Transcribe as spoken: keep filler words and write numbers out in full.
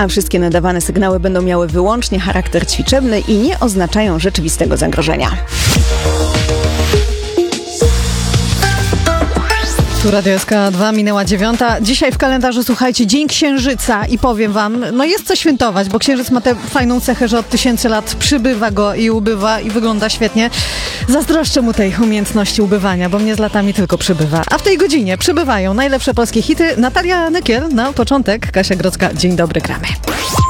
a wszystkie nadawane sygnały będą miały wyłącznie charakter ćwiczebny i nie oznaczają rzeczywistego zagrożenia. Tu Radio S K dwa, minęła dziewiąta. Dzisiaj w kalendarzu, słuchajcie, Dzień Księżyca i powiem wam, no jest co świętować, bo Księżyc ma tę fajną cechę, że od tysięcy lat przybywa go i ubywa i wygląda świetnie. Zazdroszczę mu tej umiejętności ubywania, bo mnie z latami tylko przybywa. A w tej godzinie przybywają najlepsze polskie hity. Natalia Nykiel na początek, Kasia Grodzka. Dzień dobry, gramy.